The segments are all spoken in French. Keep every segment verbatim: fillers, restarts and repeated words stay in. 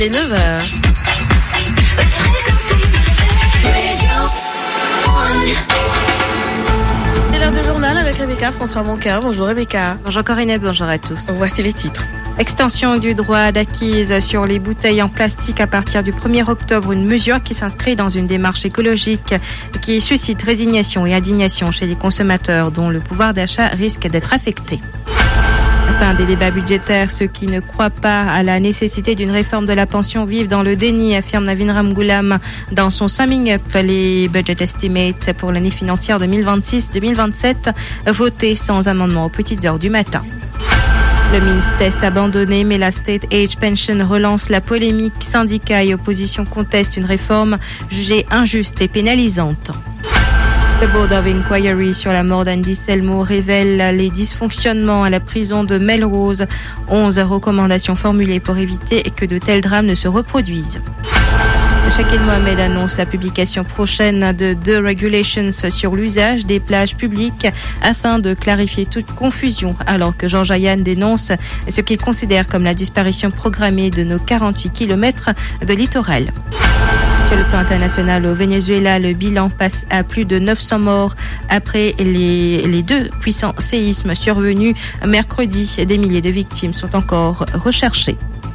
C'est neuf heures. C'est l'heure du journal avec Rebecca François Boncoeur. Bonjour Rebecca. Bonjour Corinette, bonjour à tous. Voici les titres. Extension du droit d'acquise sur les bouteilles en plastique à partir du premier octobre, une mesure qui s'inscrit dans une démarche écologique qui suscite résignation et indignation chez les consommateurs dont le pouvoir d'achat risque d'être affecté. Fin des débats budgétaires, ceux qui ne croient pas à la nécessité d'une réforme de la pension vivent dans le déni, affirme Navin Ramgoolam dans son summing up. Les budget estimates pour l'année financière deux mille vingt-six deux mille vingt-sept votés sans amendement aux petites heures du matin. Le Minstest abandonné, mais la State Age Pension relance la polémique. Syndicats et opposition contestent une réforme jugée injuste et pénalisante. Le Board of Inquiry sur la mort d'Andy Selmo révèle les dysfonctionnements à la prison de Melrose. onze recommandations formulées pour éviter que de tels drames ne se reproduisent. Shakil Mohamed annonce la publication prochaine de deux regulations sur l'usage des plages publiques afin de clarifier toute confusion, alors que Georges Ayan dénonce ce qu'il considère comme la disparition programmée de nos quarante-huit kilomètres de littoral. Sur le plan international, au Venezuela, le bilan passe à plus de neuf cents morts après les, les deux puissants séismes survenus mercredi. Des milliers de victimes sont encore recherchées.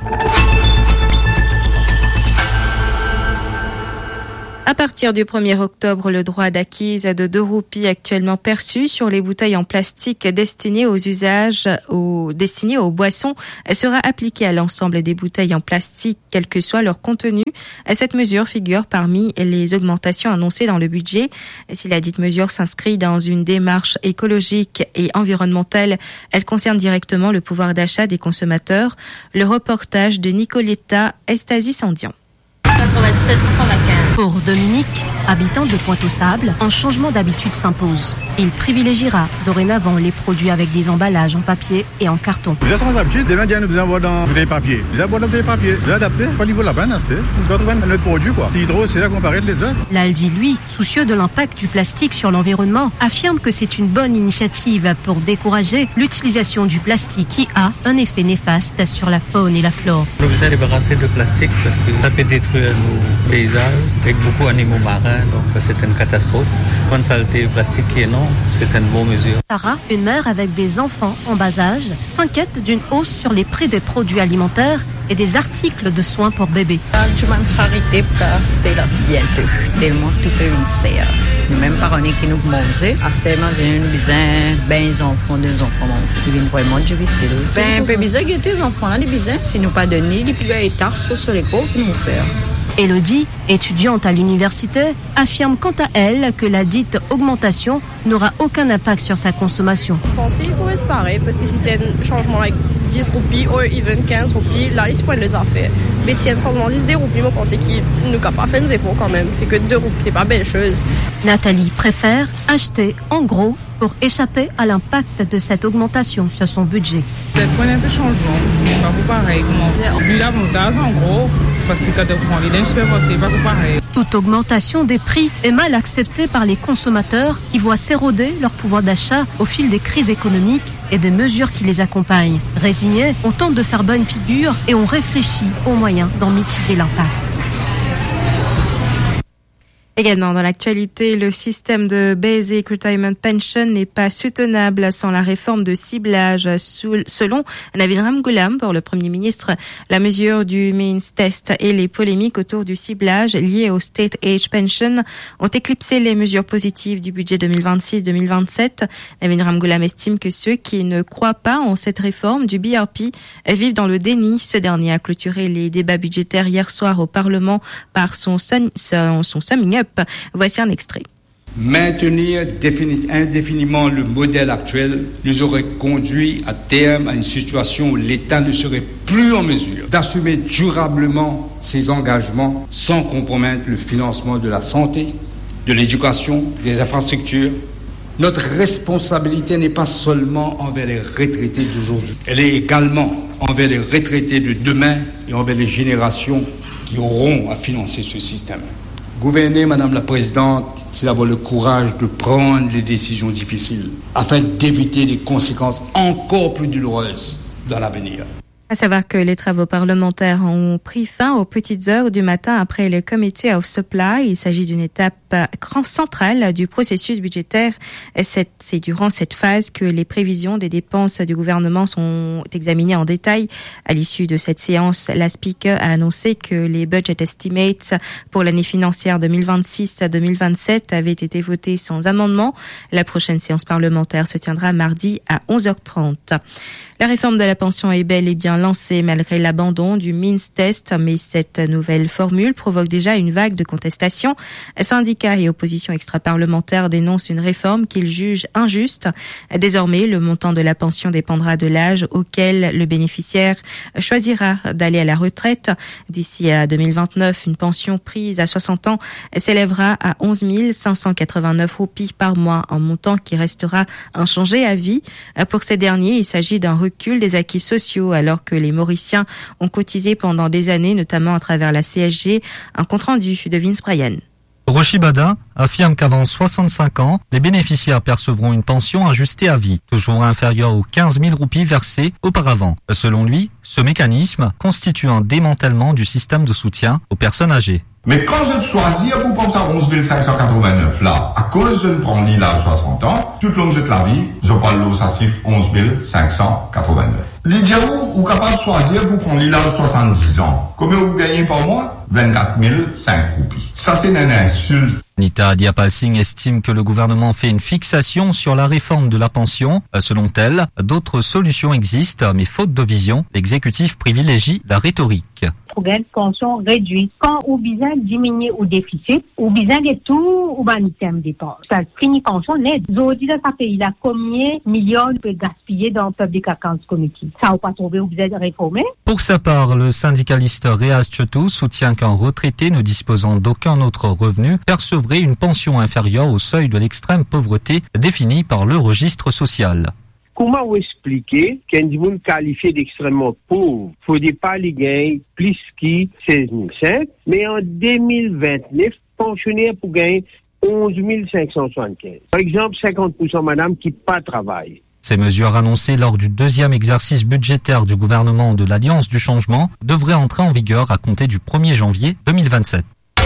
À partir du premier octobre, le droit d'acquise de deux roupies actuellement perçu sur les bouteilles en plastique destinées aux usages, aux, destinées aux boissons, sera appliqué à l'ensemble des bouteilles en plastique, quel que soit leur contenu. Cette mesure figure parmi les augmentations annoncées dans le budget. Si la dite mesure s'inscrit dans une démarche écologique et environnementale, elle concerne directement le pouvoir d'achat des consommateurs. Le reportage de Nicoletta Estasi-Sandian. quatre-vingt-dix-sept quatre-vingt-quinze. Pour Dominique, habitant de Pointe-aux-Sables, un changement d'habitude s'impose. Il privilégiera dorénavant les produits avec des emballages en papier et en carton. Vous êtes sans habitude, demain, nous vous envoie dans des papiers. Vous envoie dans des papiers. Vous adaptez, pas niveau de la banane, c'est. Vous doit trouver notre produit, quoi. L'hydro, c'est à comparer les autres. L'Aldi, lui, soucieux de l'impact du plastique sur l'environnement, affirme que c'est une bonne initiative pour décourager l'utilisation du plastique qui a un effet néfaste sur la faune et la flore. On vous a débarrassé de plastique parce que ça peut détruire nos paysages avec beaucoup d'animaux marins, donc c'est une catastrophe. Bonne saleté plastique qui est non, c'est une bonne mesure. Sarah, une mère avec des enfants en bas âge, s'inquiète d'une hausse sur les prix des produits alimentaires et des articles de soins pour bébés. Je m'en charité c'était là bientôt. Tellement tout est une serre. Même par qui nous manger, à ce moment j'ai une bizarre, ben les enfants, deux enfants manger. Il est vraiment difficile. Ben un peu bizarre que tes enfants là, les bizarres, si nous pas donné, les plus gars tard sur les pauvres nous faire. Élodie, étudiante à l'université, affirme quant à elle que la dite augmentation n'aura aucun impact sur sa consommation. Je pense qu'il pourrait se parer parce que si c'est un changement avec dix roupies ou even quinze roupies, là, ils se prennent les affaires. Mais si y a un changement dix roupies, je pense qu'il ne peut pas faire des efforts quand même. C'est que deux roupies, c'est pas belle chose. Nathalie préfère acheter en gros pour échapper à l'impact de cette augmentation sur son budget. Peut-être qu'on a un peu de changement, pas pour pareil. Vu la montage en gros, parce que quand on prend l'idée, c'est pas pour pareil. Toute augmentation des prix est mal acceptée par les consommateurs qui voient s'éroder leur pouvoir d'achat au fil des crises économiques et des mesures qui les accompagnent. Résignés, on tente de faire bonne figure et on réfléchit aux moyens d'en mitiger l'impact. Également dans l'actualité, le système de Basic Retirement Pension n'est pas soutenable sans la réforme de ciblage. Selon Navin Ramgoolam, pour le Premier ministre, la mesure du Means Test et les polémiques autour du ciblage liées au State Age Pension ont éclipsé les mesures positives du budget deux mille vingt-six deux mille vingt-sept. Navin Ramgoolam estime que ceux qui ne croient pas en cette réforme du B R P vivent dans le déni. Ce dernier a clôturé les débats budgétaires hier soir au Parlement par son, son, son summing up. Voici un extrait. Maintenir indéfiniment le modèle actuel nous aurait conduit à terme à une situation où l'État ne serait plus en mesure d'assumer durablement ses engagements sans compromettre le financement de la santé, de l'éducation, des infrastructures. Notre responsabilité n'est pas seulement envers les retraités d'aujourd'hui, elle est également envers les retraités de demain et envers les générations qui auront à financer ce système. Gouverner, Madame la Présidente, c'est d'avoir le courage de prendre les décisions difficiles afin d'éviter des conséquences encore plus douloureuses dans l'avenir. À savoir que les travaux parlementaires ont pris fin aux petites heures du matin après le Committee of Supply. Il s'agit d'une étape centrale du processus budgétaire. C'est durant cette phase que les prévisions des dépenses du gouvernement sont examinées en détail. À l'issue de cette séance, la Speaker a annoncé que les budget estimates pour l'année financière deux mille vingt-six à deux mille vingt-sept avaient été votés sans amendement. La prochaine séance parlementaire se tiendra mardi à onze heures trente. La réforme de la pension est bel et bien lancée malgré l'abandon du means test, mais cette nouvelle formule provoque déjà une vague de contestation. Syndicats et opposition extra-parlementaire dénoncent une réforme qu'ils jugent injuste. Désormais, le montant de la pension dépendra de l'âge auquel le bénéficiaire choisira d'aller à la retraite. D'ici à deux mille vingt-neuf, une pension prise à soixante ans s'élèvera à onze mille cinq cent quatre-vingt-neuf roupies par mois, un montant qui restera inchangé à vie. Pour ces derniers, il s'agit d'un recul des acquis sociaux alors que les Mauriciens ont cotisé pendant des années, notamment à travers la C S G. Un compte-rendu de Vince Bryan. Rochi Badin affirme qu'avant soixante-cinq ans, les bénéficiaires percevront une pension ajustée à vie, toujours inférieure aux quinze mille roupies versées auparavant. Selon lui, ce mécanisme constitue un démantèlement du système de soutien aux personnes âgées. Mais quand je choisis pour penser à onze mille cinq cent quatre-vingt-neuf là, à cause je ne prends ni l'âge soixante ans, tout le long de la vie, je prends l'eau ça chiffre onze mille cinq cent quatre-vingt-neuf. L'idéal ou capable de choisir pour prendre l'âge soixante-dix ans. Combien vous gagnez par mois? vingt-quatre mille cinq roupies. Ça c'est une insulte. Nita Diapal Singh estime que le gouvernement fait une fixation sur la réforme de la pension. Selon elle, d'autres solutions existent, mais faute de vision, l'exécutif privilégie la rhétorique. Pour gagner une pension réduite, quand ou besoin diminuer au déficit, ou besoin de tout, ou ben item dépense. Ça finit pension net. Aujourd'hui, dans ce pays-là, combien de millions peut gaspiller dans le Public Accounts Committee? Ça n'a pas trouvé ou besoin de réformer? Pour sa part, le syndicaliste Reaz Chotou soutient qu'un retraité ne disposant d'aucun autre revenu percevrait une pension inférieure au seuil de l'extrême pauvreté défini par le registre social. Comment vous expliquer qu'un monde qualifié d'extrêmement pauvre, faut pas les gagner plus que seize mille cinq, mais en deux mille vingt-neuf, pensionnaire pour gagner onze mille cinq cent soixante-quinze. Par exemple, cinquante pour cent madame qui pas travaille. Ces mesures annoncées lors du deuxième exercice budgétaire du gouvernement de l'Alliance du Changement devraient entrer en vigueur à compter du premier janvier deux mille vingt-sept.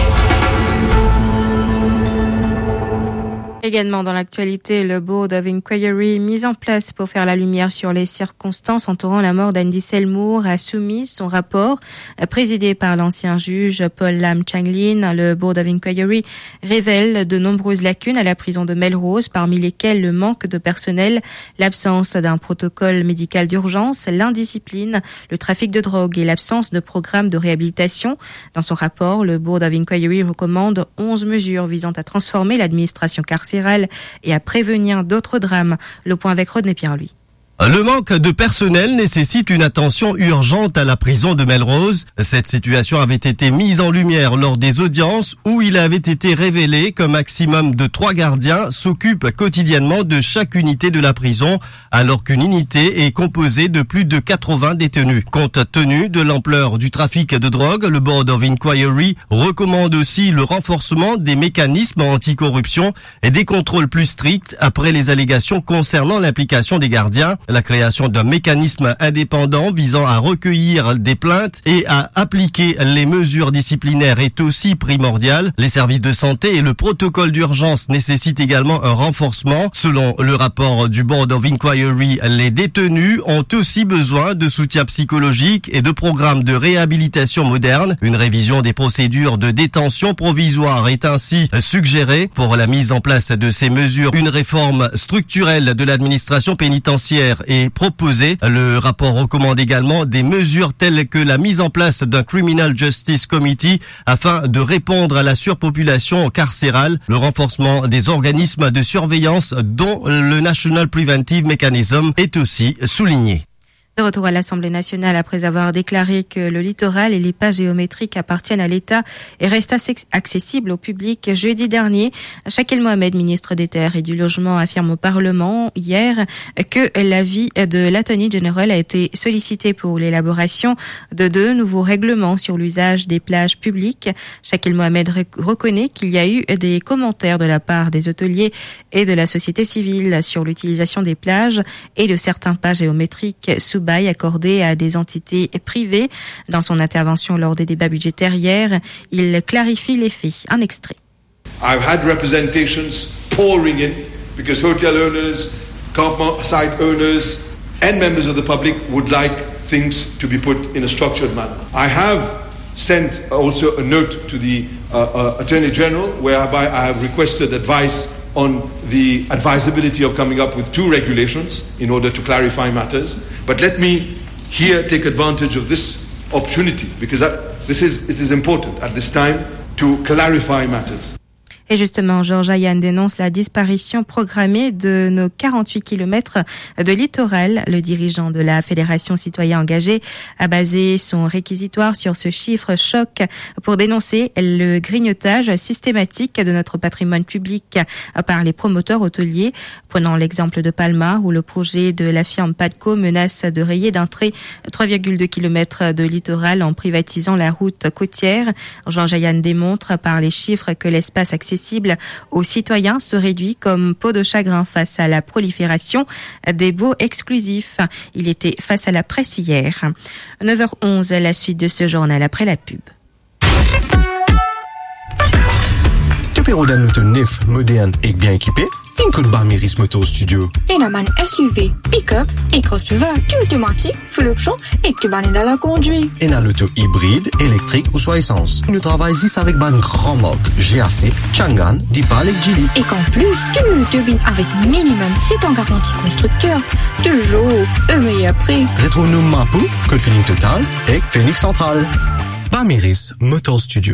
Également dans l'actualité, le Board of Inquiry mis en place pour faire la lumière sur les circonstances entourant la mort d'Andy Selmour a soumis son rapport présidé par l'ancien juge Paul Lam Changlin. Le Board of Inquiry révèle de nombreuses lacunes à la prison de Melrose, parmi lesquelles le manque de personnel, l'absence d'un protocole médical d'urgence, l'indiscipline, le trafic de drogue et l'absence de programme de réhabilitation. Dans son rapport, le Board of Inquiry recommande onze mesures visant à transformer l'administration carcérale et à prévenir d'autres drames. Le point avec Rodney Pierre-Louis. Le manque de personnel nécessite une attention urgente à la prison de Melrose. Cette situation avait été mise en lumière lors des audiences où il avait été révélé qu'un maximum de trois gardiens s'occupent quotidiennement de chaque unité de la prison, alors qu'une unité est composée de plus de quatre-vingts détenus. Compte tenu de l'ampleur du trafic de drogue, le Board of Inquiry recommande aussi le renforcement des mécanismes anticorruption et des contrôles plus stricts après les allégations concernant l'implication des gardiens. La création d'un mécanisme indépendant visant à recueillir des plaintes et à appliquer les mesures disciplinaires est aussi primordial. Les services de santé et le protocole d'urgence nécessitent également un renforcement. Selon le rapport du Board of Inquiry, les détenus ont aussi besoin de soutien psychologique et de programmes de réhabilitation modernes. Une révision des procédures de détention provisoire est ainsi suggérée pour la mise en place de ces mesures. Une réforme structurelle de l'administration pénitentiaire est proposé. Le rapport recommande également des mesures telles que la mise en place d'un Criminal Justice Committee afin de répondre à la surpopulation carcérale, le renforcement des organismes de surveillance dont le National Preventive Mechanism est aussi souligné. De retour à l'Assemblée nationale après avoir déclaré que le littoral et les pas géométriques appartiennent à l'État et restent accessibles au public jeudi dernier. Shakil Mohamed, ministre des Terres et du Logement, affirme au Parlement hier que l'avis de l'Attorney General a été sollicité pour l'élaboration de deux nouveaux règlements sur l'usage des plages publiques. Shakil Mohamed reconnaît qu'il y a eu des commentaires de la part des hôteliers et de la société civile sur l'utilisation des plages et de certains pas géométriques sous sous-bail accordés à des entités privées. Dans son intervention lors des débats budgétaires hier, il clarifie les faits. Un extrait. I've had representations pouring in because hotel owners, campsite owners and members of the public would like things to be put in a structured manner. I have sent also a note to the uh, uh, Attorney General whereby I have requested advice on the advisability of coming up with two regulations in order to clarify matters. But let me here take advantage of this opportunity because that, this is, this is important at this time to clarify matters. Et justement, Georges Ayan dénonce la disparition programmée de nos quarante-huit kilomètres de littoral. Le dirigeant de la Fédération Citoyens Engagés a basé son réquisitoire sur ce chiffre choc pour dénoncer le grignotage systématique de notre patrimoine public par les promoteurs hôteliers. Prenons l'exemple de Palma, où le projet de la firme Padco menace de rayer d'un trait trois virgule deux kilomètres de littoral en privatisant la route côtière. Georges Ayan démontre par les chiffres que l'espace accessible aux citoyens se réduit comme peau de chagrin face à la prolifération des baux exclusifs. Il était face à la presse hier. neuf heures onze, la suite de ce journal après la pub. Tu peux rouler un auto neuf, moderne et bien équipé? Une Barmeris Motor Studio. Enaman S U V, pick-up et crossover, tout automatique, full option et que ban dans la conduite. Et dans l'auto hybride, électrique ou soit essence. Nous travaillons ici avec ban grand marque G A C, Changan, Dipal et Geely. Et qu'en plus, tu nous turbines avec minimum sept ans garantie constructeur. Toujours un meilleur prix. Retrouve-nous Mapou, Code Feeling Total et Phoenix Central. Barmeris Motor Studio.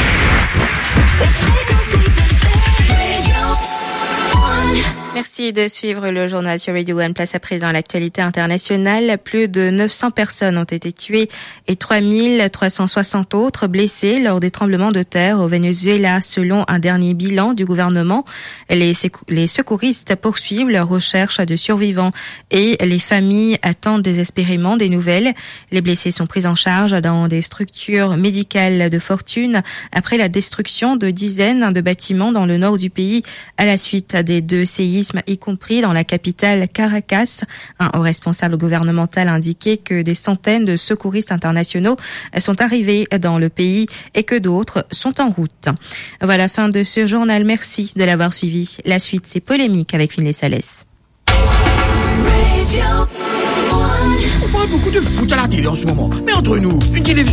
Merci de suivre le journal sur Radio One. Place à présent à l'actualité internationale. Plus de neuf cents personnes ont été tuées et trois mille trois cent soixante autres blessées lors des tremblements de terre au Venezuela, selon un dernier bilan du gouvernement. Les, les secouristes poursuivent leur recherche de survivants et les familles attendent désespérément des nouvelles. Les blessés sont pris en charge dans des structures médicales de fortune après la destruction de dizaines de bâtiments dans le nord du pays à la suite des deux séismes, y compris dans la capitale Caracas. Un haut responsable gouvernemental a indiqué que des centaines de secouristes internationaux sont arrivés dans le pays et que d'autres sont en route. Voilà la fin de ce journal. Merci de l'avoir suivi. La suite, c'est Polémique avec Finlay Salès. On parle beaucoup de foot à la télé en ce moment, mais entre nous, une télévision